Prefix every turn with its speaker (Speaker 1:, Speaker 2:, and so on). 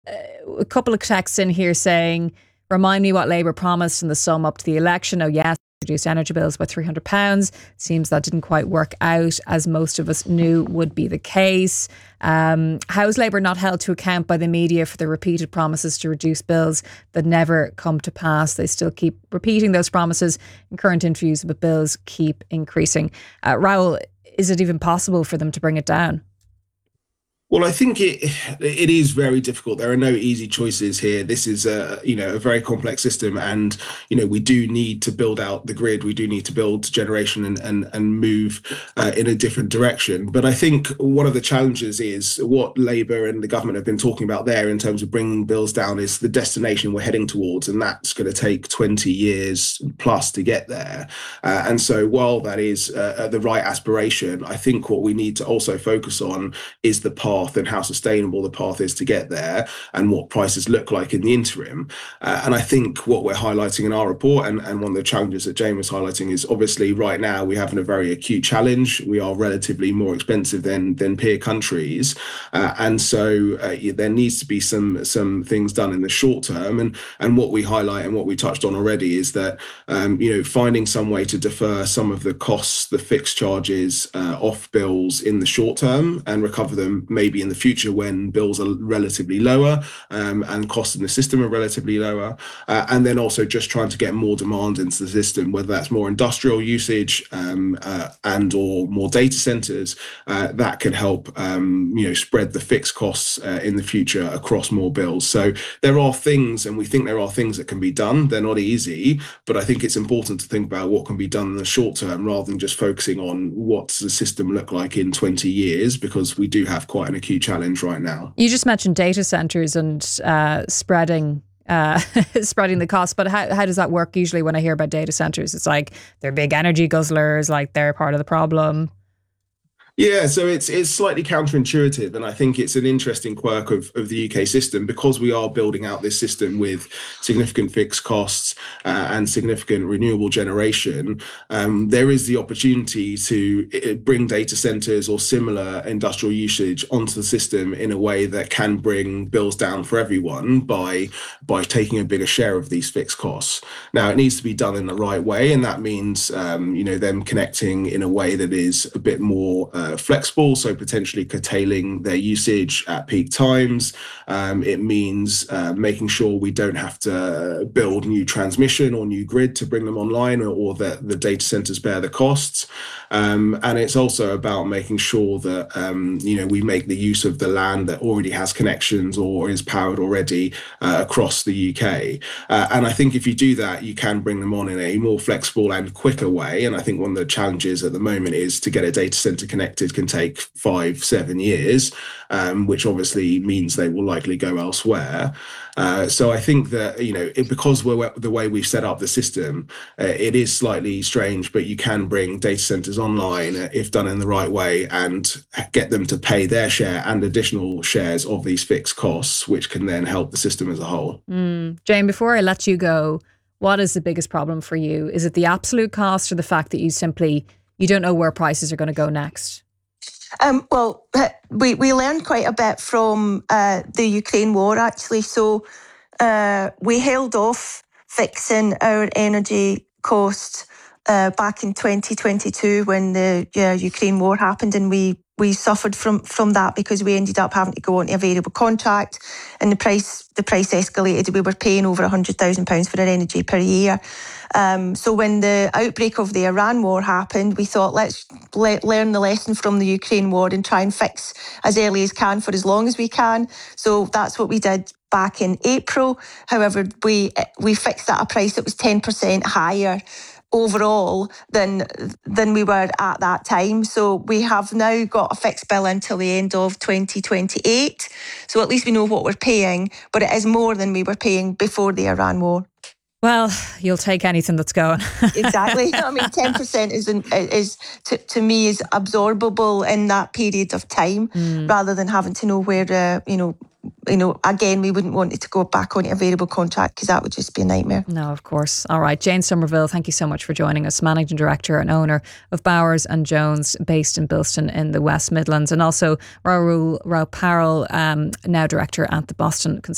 Speaker 1: A couple of texts in here saying, remind me what Labour promised in the sum up to the election. Oh, yes, reduced energy bills by £300. Seems that didn't quite work out as most of us knew would be the case. How is Labour not held to account by the media for the repeated promises to reduce bills that never come to pass? They still keep repeating those promises in current interviews, but bills keep increasing. Raoul, is it even possible for them to bring it down?
Speaker 2: Well, I think it is very difficult. There are no easy choices here. This is a very complex system, and we do need to build out the grid. We do need to build generation and move in a different direction. But I think one of the challenges is what Labour and the government have been talking about there in terms of bringing bills down is the destination we're heading towards, and that's going to take 20 years plus to get there. And so while that is the right aspiration, I think what we need to also focus on is the path and how sustainable the path is to get there and what prices look like in the interim. And I think what we're highlighting in our report and one of the challenges that Jane was highlighting is obviously right now we have a very acute challenge. We are relatively more expensive than peer countries. And so there needs to be some things done in the short term. And what we highlight and what we touched on already is that, finding some way to defer some of the costs, the fixed charges off bills in the short term and recover them maybe in the future when bills are relatively lower and costs in the system are relatively lower. And then also just trying to get more demand into the system, whether that's more industrial usage and or more data centers, that can help spread the fixed costs in the future across more bills. So there are things, and we think there are things that can be done. They're not easy, but I think it's important to think about what can be done in the short term rather than just focusing on what's the system look like in 20 years, because we do have quite an acute challenge right now.
Speaker 1: You just mentioned data centres and spreading the cost, but how does that work usually when I hear about data centres? It's like they're big energy guzzlers, like they're part of the problem.
Speaker 2: Yeah, so it's slightly counterintuitive, and I think it's an interesting quirk of the UK system because we are building out this system with significant fixed costs and significant renewable generation. There is the opportunity to bring data centres or similar industrial usage onto the system in a way that can bring bills down for everyone by taking a bigger share of these fixed costs. Now, it needs to be done in the right way, and that means them connecting in a way that is a bit more flexible, so potentially curtailing their usage at peak times. It means making sure we don't have to build new transmission or new grid to bring them online, or that the data centers bear the costs. And it's also about making sure that we make the use of the land that already has connections or is powered already across the UK. And I think if you do that, you can bring them on in a more flexible and quicker way. And I think one of the challenges at the moment is to get a data center connected can take 5-7 years, which obviously means they will likely go elsewhere. So I think that, because the way we've set up the system, it is slightly strange, but you can bring data centers online if done in the right way and get them to pay their share and additional shares of these fixed costs, which can then help the system as a whole.
Speaker 1: Jane, before I let you go, what is the biggest problem for you? Is it the absolute cost or the fact that you don't know where prices are going to go next?
Speaker 3: Well, we learned quite a bit from the Ukraine war, actually. So we held off fixing our energy costs back in 2022 when the Ukraine war happened, and we suffered from that because we ended up having to go onto a variable contract, and the price escalated. We were paying over £100,000 for our energy per year. So when the outbreak of the Iran war happened, we thought, let's learn the lesson from the Ukraine war and try and fix as early as can for as long as we can. So that's what we did back in April. However, we fixed at a price that was 10% higher overall than we were at that time. So we have now got a fixed bill until the end of 2028. So at least we know what we're paying, but it is more than we were paying before the Iran war.
Speaker 1: Well, you'll take anything that's going.
Speaker 3: Exactly. I mean, 10% is to me is absorbable in that period of time, rather than having to know where again, we wouldn't want it to go back on a variable contract because that would just be a nightmare.
Speaker 1: No, of course. All right. Jane Somerville, thank you so much for joining us. Managing Director and owner of Bowers and Jones, based in Bilston in the West Midlands. And also Raoul Parel, now Director at the Boston Consulting